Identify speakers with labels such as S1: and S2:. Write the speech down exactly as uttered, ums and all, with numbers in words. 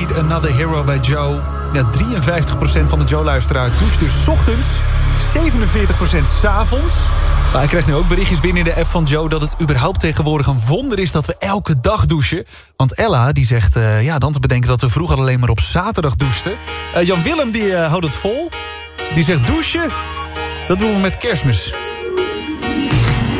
S1: Need Another Hero bij Joe. Ja, drieënvijftig procent van de Joe-luisteraar doucht dus 's ochtends. zevenenveertig procent 's avonds. Maar ik krijg nu ook berichtjes binnen in de app van Joe... dat het überhaupt tegenwoordig een wonder is dat we elke dag douchen. Want Ella die zegt uh, ja, dan te bedenken dat we vroeger alleen maar op zaterdag douchten. Uh, Jan Willem die uh, houdt het vol. Die zegt douchen, dat doen we met Kerstmis.